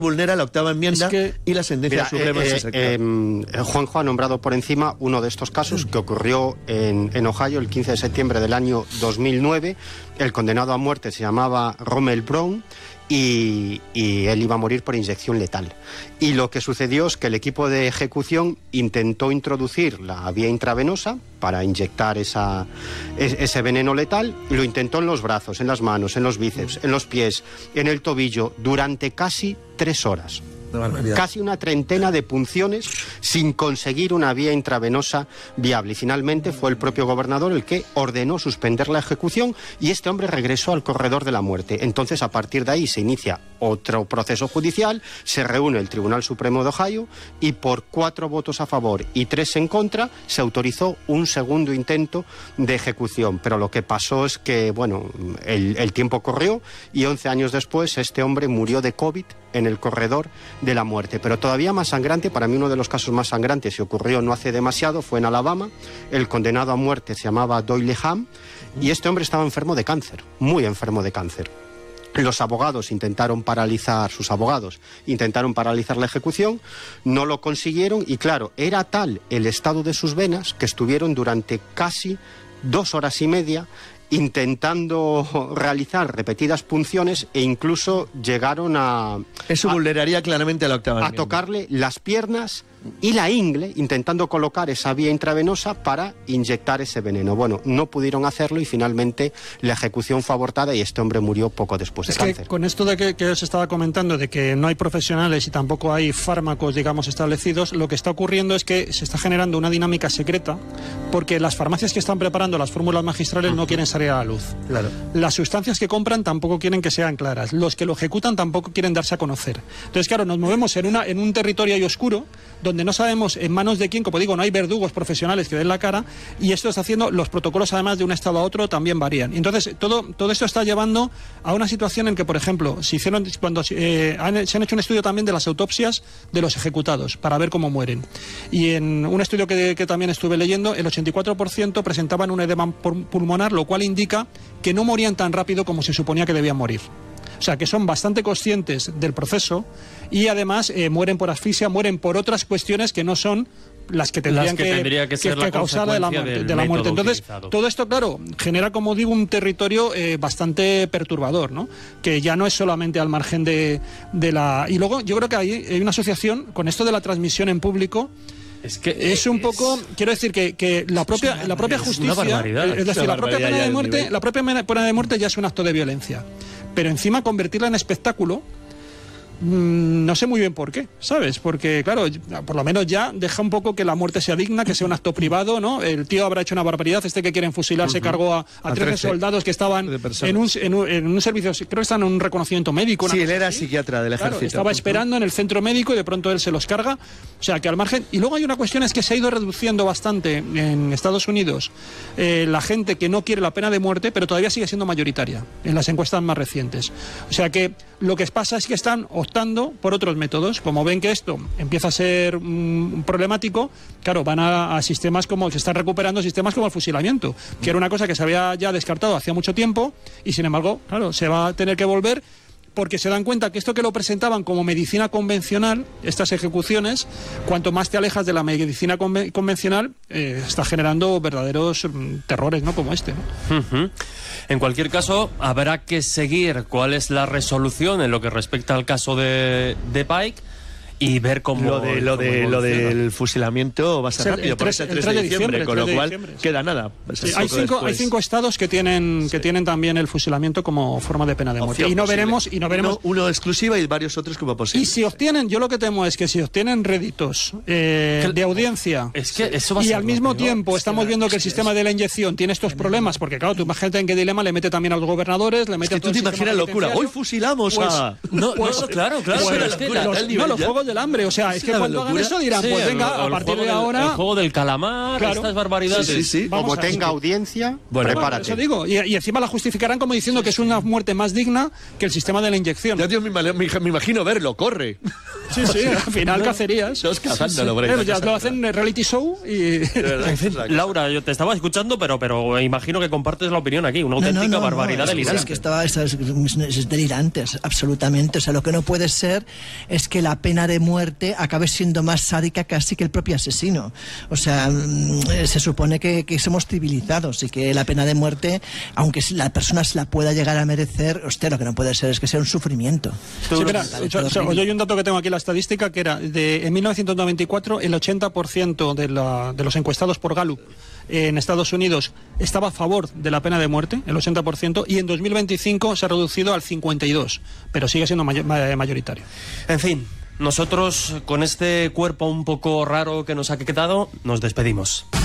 vulnera la octava enmienda y la sentencia suprema en ese sector. Juanjo ha nombrado por encima uno de estos casos que ocurrió en Ohio el 15 de septiembre del año 2009. El condenado a muerte se llamaba Rommel Brown y él iba a morir por inyección letal. Y lo que sucedió es que el equipo de ejecución intentó introducir la vía intravenosa para inyectar ese veneno letal. Lo intentó en los brazos, en las manos, en los bíceps, en los pies, en el tobillo, durante casi 3 horas. Casi una treintena de punciones sin conseguir una vía intravenosa viable. Y finalmente fue el propio gobernador el que ordenó suspender la ejecución y este hombre regresó al corredor de la muerte. Entonces, a partir de ahí se inicia otro proceso judicial, se reúne el Tribunal Supremo de Ohio y por 4 votos a favor y 3 en contra se autorizó un segundo intento de ejecución. Pero lo que pasó es que, bueno, el tiempo corrió y 11 años después este hombre murió de COVID en el corredor de la muerte. Pero todavía más sangrante, para mí uno de los casos más sangrantes, y ocurrió no hace demasiado, fue en Alabama. El condenado a muerte se llamaba Doyle Ham y este hombre estaba enfermo de cáncer, muy enfermo de cáncer. Los abogados intentaron paralizar la ejecución, no lo consiguieron y claro, era tal el estado de sus venas que estuvieron durante casi 2 horas y media intentando realizar repetidas punciones e incluso llegaron Eso vulneraría claramente la octava enmienda. A tocarle las piernas y la ingle, intentando colocar esa vía intravenosa para inyectar ese veneno. Bueno, no pudieron hacerlo y finalmente la ejecución fue abortada y este hombre murió poco después de cáncer. Que con esto de que os estaba comentando, de que no hay profesionales y tampoco hay fármacos, digamos, establecidos, lo que está ocurriendo es que se está generando una dinámica secreta porque las farmacias que están preparando las fórmulas magistrales no quieren salir a la luz. Claro. Las sustancias que compran tampoco quieren que sean claras. Los que lo ejecutan tampoco quieren darse a conocer. Entonces, claro, nos movemos en un territorio ahí oscuro donde no sabemos en manos de quién, como digo, no hay verdugos profesionales que den la cara y esto está haciendo, los protocolos además de un estado a otro también varían. Entonces, todo esto está llevando a una situación en que, por ejemplo, se han hecho un estudio también de las autopsias de los ejecutados para ver cómo mueren. Y en un estudio que también estuve leyendo, el 84% presentaban un edema pulmonar, lo cual indica que no morían tan rápido como se suponía que debían morir. O sea, que son bastante conscientes del proceso y además mueren por asfixia, mueren por otras cuestiones que no son las que tendrían que ser la causar de la muerte. Entonces, utilizado. Todo esto, claro, genera, como digo, un territorio bastante perturbador, ¿no? Que ya no es solamente al margen de la... Y luego, yo creo que hay una asociación con esto de la transmisión en público. Es un poco, quiero decir que la propia justicia, es decir, la propia pena de muerte ya es un acto de violencia. Pero encima convertirla en espectáculo, no sé muy bien por qué, ¿sabes? Porque, claro, por lo menos ya deja un poco que la muerte sea digna, que sea un acto privado, ¿no? El tío habrá hecho una barbaridad, que quieren fusilar se cargó a 13 soldados que estaban en un servicio, creo que están en un reconocimiento médico. Sí, él era psiquiatra del ejército. Claro, estaba esperando en el centro médico y de pronto él se los carga. O sea, que al margen... Y luego hay una cuestión, es que se ha ido reduciendo bastante en Estados Unidos la gente que no quiere la pena de muerte, pero todavía sigue siendo mayoritaria en las encuestas más recientes. O sea que lo que pasa es que están optando por otros métodos. Como ven que esto empieza a ser problemático, claro, van a sistemas como, se están recuperando sistemas como el fusilamiento, que era una cosa que se había ya descartado hacía mucho tiempo y sin embargo, claro, se va a tener que volver porque se dan cuenta que esto que lo presentaban como medicina convencional, estas ejecuciones, cuanto más te alejas de la medicina convencional, está generando verdaderos terrores, ¿no? Como este, ¿no? Uh-huh. En cualquier caso, habrá que seguir cuál es la resolución en lo que respecta al caso de Pike y ver cómo... Lo del fusilamiento va a ser rápido, porque es el 3 de diciembre, con lo cual queda nada. Sí, hay 5 estados que tienen también el fusilamiento como forma de pena de muerte. Y no veremos... Uno exclusiva y varios otros como posible. Y si obtienen, yo lo que temo es que si obtienen réditos de audiencia eso va a y ser al mismo rápido. estamos viendo que el sistema de la inyección tiene estos problemas, porque claro, tú imagínate en qué dilema le mete también a los gobernadores, le mete a todo tú te imaginas locura, hoy fusilamos a... Claro. Los juegos del hambre, o sea, es que cuando hagan eso dirán, pues venga, a partir de ahora... El juego del calamar, estas barbaridades. Sí. Como tenga audiencia, prepárate. Eso digo, y encima la justificarán como diciendo que es una muerte más digna que el sistema de la inyección. Ya, Dios, me imagino verlo, corre. Sí, al final cacerías. Todos cazándolo por ahí. Ya lo hacen en reality show y... En fin, Laura, yo te estaba escuchando, pero imagino que compartes la opinión aquí, una auténtica barbaridad delirante. Es que es delirante, absolutamente. O sea, lo que no puede ser es que la pena de muerte acabe siendo más sádica casi que el propio asesino. O sea, se supone que somos civilizados y que la pena de muerte, aunque la persona se la pueda llegar a merecer, hostia, lo que no puede ser es que sea un sufrimiento. Sí, mira, os doy un dato que tengo aquí en la estadística, que era en 1994 el 80% de los encuestados por Gallup en Estados Unidos estaba a favor de la pena de muerte, el 80%, y en 2025 se ha reducido al 52%, pero sigue siendo mayoritario. En fin, nosotros con este cuerpo un poco raro que nos ha quedado, nos despedimos.